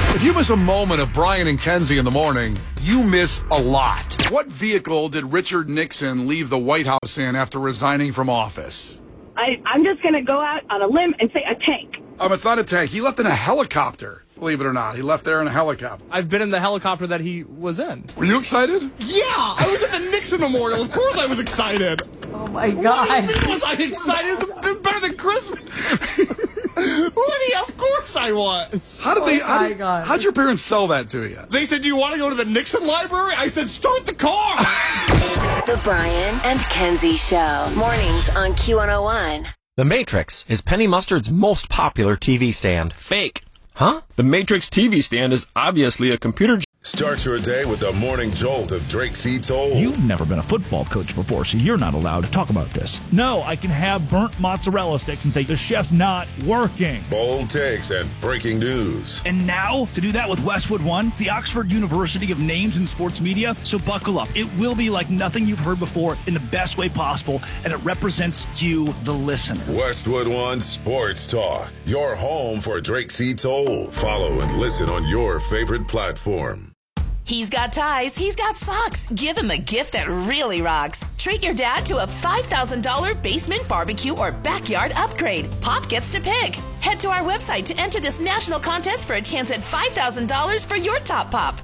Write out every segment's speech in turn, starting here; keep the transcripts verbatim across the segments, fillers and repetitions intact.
If you miss a moment of Brian and Kenzie in the morning, you miss a lot. What vehicle did Richard Nixon leave the White House in after resigning from office? I, I'm just going to go out on a limb and say a tank. Um, it's not a tank. He left in a helicopter, believe it or not. He left there in a helicopter. I've been in the helicopter that he was in. Were you excited? Yeah, I was at the Nixon Memorial. Of course I was excited. Oh, my God. What do you think was I excited? It's better than Christmas. Lydia, of course I was. How did they? Oh, how my did, God. How'd your parents sell that to you? They said, do you want to go to the Nixon Library? I said, start the car. The Brian and Kenzie Show. Mornings on Q one oh one. The Matrix is Penny Mustard's most popular T V stand. Fake. Huh? The Matrix T V stand is obviously a computer. Start your day with the morning jolt of Drake C. Toll. You've never been a football coach before, so you're not allowed to talk about this. No, I can have burnt mozzarella sticks and say the chef's not working. Bold takes and breaking news. And now, to do that with Westwood One, the Oxford University of Names in Sports Media. So buckle up. It will be like nothing you've heard before in the best way possible, and it represents you, the listener. Westwood One Sports Talk. Your home for Drake C. Toll. Follow and listen on your favorite platform. He's got ties, he's got socks. Give him a gift that really rocks. Treat your dad to a five thousand dollars basement barbecue or backyard upgrade. Pop gets to pick. Head to our website to enter this national contest for a chance at five thousand dollars for your top pop.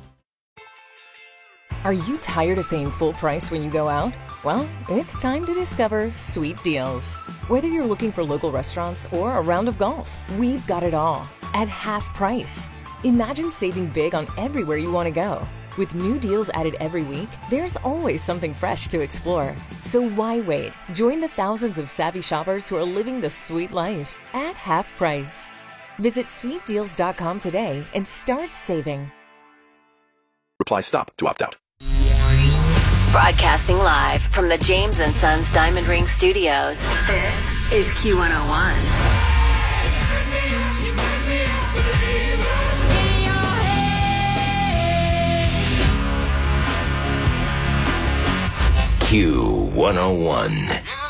Are you tired of paying full price when you go out? Well, it's time to discover Sweet Deals. Whether you're looking for local restaurants or a round of golf, we've got it all at half price. Imagine saving big on everywhere you want to go. With new deals added every week, there's always something fresh to explore. So why wait? Join the thousands of savvy shoppers who are living the sweet life at half price. Visit sweet deals dot com today and start saving. Reply STOP to opt out. Broadcasting live from the James and Sons Diamond Ring Studios. This is Q one oh one. Q one oh one.